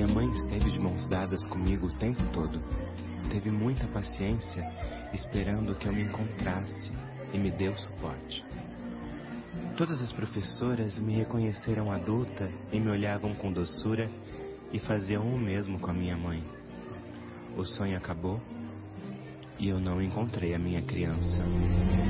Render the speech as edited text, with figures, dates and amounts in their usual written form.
Minha mãe esteve de mãos dadas comigo o tempo todo. Teve muita paciência esperando que eu me encontrasse e me deu suporte. Todas as professoras me reconheceram adulta e me olhavam com doçura e faziam o mesmo com a minha mãe. O sonho acabou e eu não encontrei a minha criança.